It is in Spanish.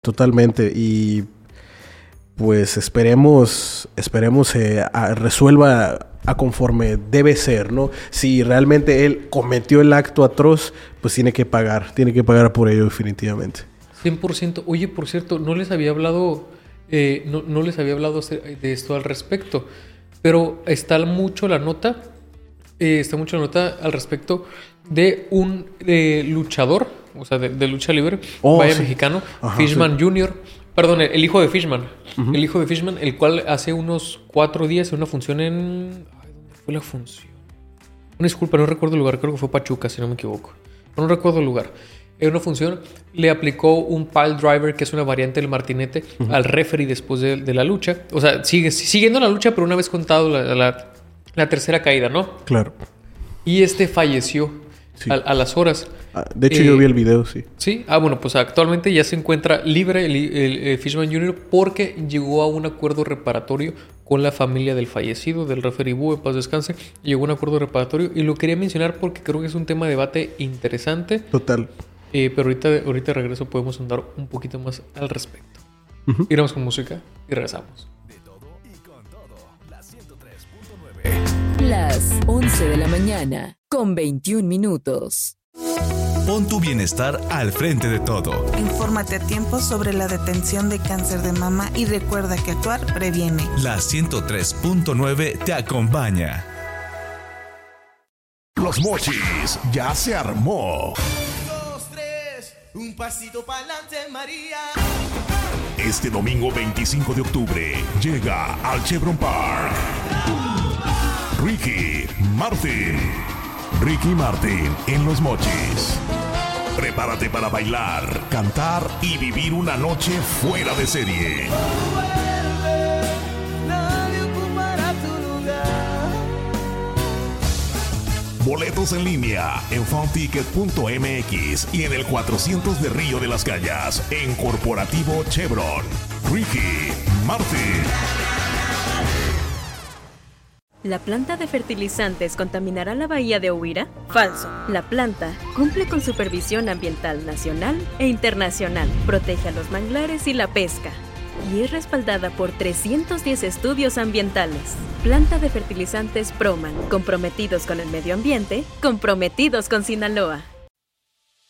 Totalmente. Y pues esperemos resuelva a conforme debe ser, ¿no? Si realmente él cometió el acto atroz, pues tiene que pagar por ello definitivamente. 100%. Oye, por cierto, no les había hablado de esto al respecto, pero está mucho la nota al respecto de un luchador, o sea, de lucha libre, sí. mexicano, Ajá, Fishman sí. Jr., perdón, el hijo de Fishman, el hijo de Fishman, el cual hace unos 4 días en una función ¿dónde fue la función? Una disculpa, no recuerdo el lugar, creo que fue Pachuca, si no me equivoco. No recuerdo el lugar. En una función le aplicó un pile driver, que es una variante del martinete, al referee después de la lucha. O sea, siguiendo la lucha, pero una vez contado la tercera caída, ¿no? Claro. Y falleció a las horas. De hecho, yo vi el video, sí. Sí. Bueno, pues actualmente ya se encuentra libre el Fishman Jr. porque llegó a un acuerdo reparatorio con la familia del fallecido, del referee Boo, en paz descanse. Llegó a un acuerdo reparatorio y lo quería mencionar porque creo que es un tema de debate interesante. Total. Pero ahorita de regreso podemos andar un poquito más al respecto. Iremos con música y regresamos. De todo y con todo, la 103.9. Las 11 de la mañana, con 21 minutos. Pon tu bienestar al frente de todo. Infórmate a tiempo sobre la detención de cáncer de mama y recuerda que actuar previene. La 103.9 te acompaña. Los Mochis ya se armó. 2, 3, un pasito pa'lante, María. Este domingo 25 de octubre llega al Chevron Park Ricky Martin en Los Mochis. Prepárate para bailar, cantar y vivir una noche fuera de serie. Nadie ocupará tu lugar. Boletos en línea en funticket.mx y en el 400 de Río de las Calles en Corporativo Chevron. Ricky Martin. ¿La planta de fertilizantes contaminará la bahía de Huira? Falso. La planta cumple con supervisión ambiental nacional e internacional, protege a los manglares y la pesca, y es respaldada por 310 estudios ambientales. Planta de fertilizantes Proman, comprometidos con el medio ambiente, comprometidos con Sinaloa.